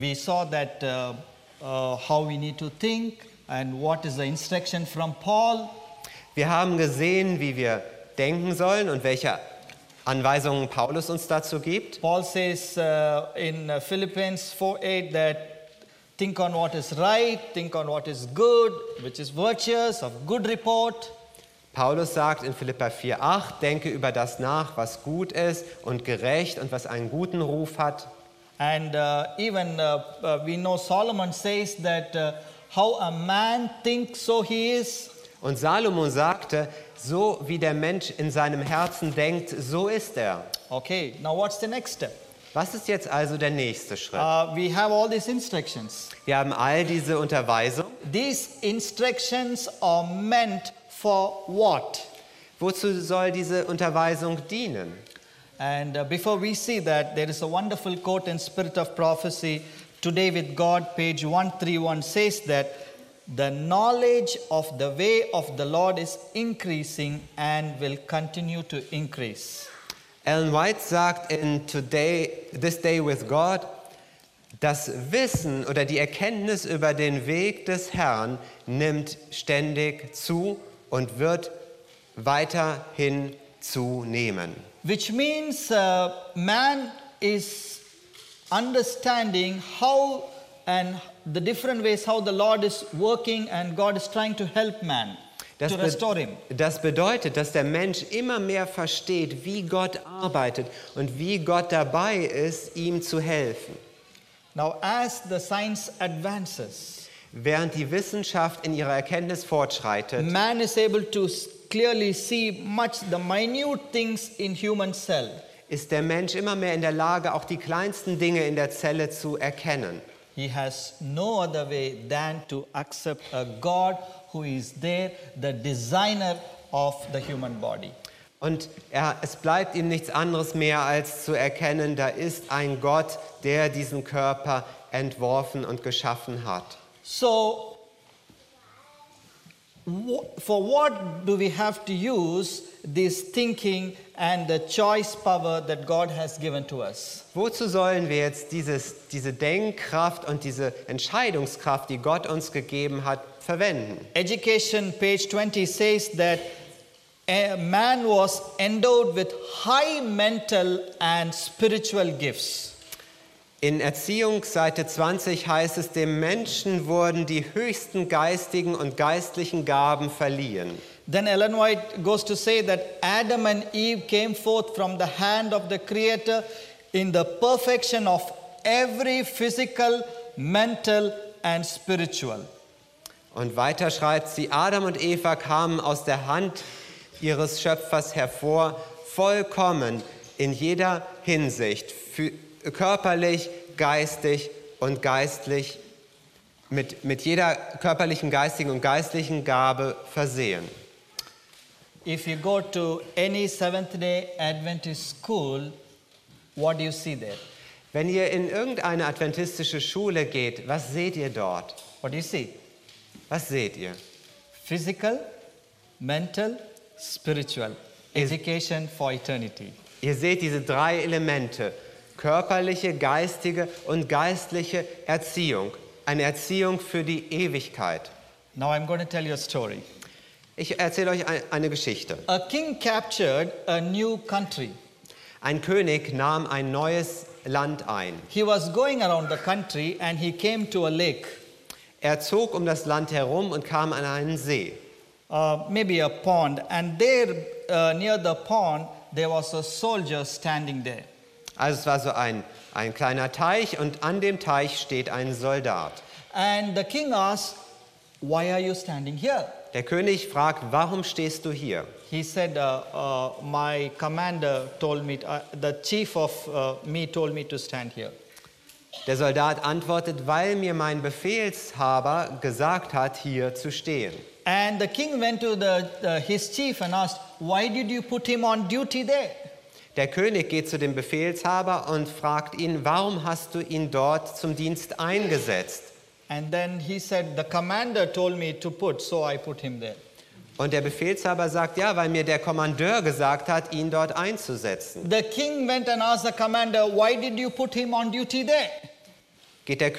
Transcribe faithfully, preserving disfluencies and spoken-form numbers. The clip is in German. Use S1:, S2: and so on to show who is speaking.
S1: We saw that uh, uh, how we need to think and what is the instruction from Paul.
S2: Wir haben gesehen, wie wir denken sollen und welche Anweisungen Paulus uns dazu gibt.
S1: Paul says uh, in uh, Philippians four eight that think on what is right, think on what is good, which is virtuous, of good report.
S2: Paulus sagt in Philipper vier acht, denke über das nach, was gut ist und gerecht und was einen guten Ruf hat.
S1: And uh, even uh, uh, we know Solomon says that uh, how a man thinks, so he is.
S2: Und Salomo sagte, so wie der Mensch in seinem Herzen denkt, so ist er.
S1: Okay, now what's the next step?
S2: Was ist jetzt also der nächste Schritt?
S1: Uh, we have all these instructions.
S2: Wir haben all diese Unterweisung.
S1: These instructions are meant for what?
S2: Wozu soll diese Unterweisung dienen?
S1: And uh, before we see that, there is a wonderful quote in Spirit of Prophecy, Today with God, page one thirty-one, says that the knowledge of the way of the Lord is increasing and will continue to increase.
S2: Ellen White sagt in Today, This Day with God, das Wissen oder die Erkenntnis über den Weg des Herrn nimmt ständig zu und wird weiterhin zunehmen.
S1: Which means uh, man is understanding how and the different ways how the Lord is working and God is trying to help man,
S2: Das,
S1: to
S2: be
S1: restore him.
S2: das bedeutet, dass der Mensch immer mehr versteht, wie Gott arbeitet und wie Gott dabei ist, ihm zu helfen.
S1: Now as the science advances,
S2: Während die Wissenschaft in ihrer Erkenntnis fortschreitet,
S1: man is able to clearly see much the minute things in human cell.
S2: ist der Mensch immer mehr in der Lage, auch die kleinsten Dinge in der Zelle zu erkennen.
S1: He has no other way than to accept a God who is there, the designer of the human body.
S2: Und er, es bleibt ihm nichts anderes mehr, als zu erkennen, da ist ein Gott, der diesen Körper entworfen und geschaffen hat.
S1: So, for what do we have to use this thinking and the choice power that God has given to us?
S2: Wozu sollen wir jetzt dieses, diese Denkkraft und diese Entscheidungskraft, die Gott uns gegeben hat, verwenden?
S1: Education, page twenty, says that a man was endowed with high mental and spiritual gifts.
S2: In Erziehung, Seite zwanzig, heißt es, dem Menschen wurden die höchsten geistigen und geistlichen Gaben verliehen.
S1: Then Ellen White goes to say that Adam and Eve came forth from the hand of the Creator in the perfection of every physical, mental and spiritual.
S2: Und weiter schreibt sie, Adam und Eva kamen aus der Hand ihres Schöpfers hervor, vollkommen in jeder Hinsicht, für, körperlich, geistig und geistlich, mit, mit jeder körperlichen, geistigen und geistlichen Gabe versehen.
S1: If you go to any Seventh-day Adventist school, what do you see there?
S2: Wenn ihr in irgendeine adventistische Schule geht, was seht ihr dort?
S1: What do you see?
S2: Was seht ihr?
S1: Physical, mental, spiritual. Education for eternity.
S2: Ihr seht diese drei Elemente, körperliche, geistige und geistliche Erziehung. Eine Erziehung für die Ewigkeit.
S1: Now I'm going to tell you a story.
S2: Ich erzähle euch eine Geschichte.
S1: A king captured a new country.
S2: Ein König nahm ein neues Land ein.
S1: He was going around the country and he came to a lake.
S2: Er zog um das Land herum und kam an einen See.
S1: Uh, maybe a pond. And there, uh, near the pond, there was a soldier standing there.
S2: Also es war so ein, ein kleiner Teich und an dem Teich steht ein Soldat.
S1: And the king asked, why are you standing here?
S2: Der König fragt, warum stehst du hier?
S1: He said, uh, uh, my commander told me, uh, the chief of uh, me told me to stand here.
S2: Der Soldat antwortet, weil mir mein Befehlshaber gesagt hat, hier zu stehen.
S1: And the king went to the, the, his chief and asked, why did you put him on duty there?
S2: Der König geht zu dem Befehlshaber und fragt ihn, warum hast du ihn dort zum Dienst eingesetzt?
S1: And then he said, the commander told me to put, so I put him there.
S2: Und der Befehlshaber sagt, ja, weil mir der Kommandeur gesagt hat, ihn dort einzusetzen.
S1: The king went and asked the commander, why did you put him on duty there?
S2: geht der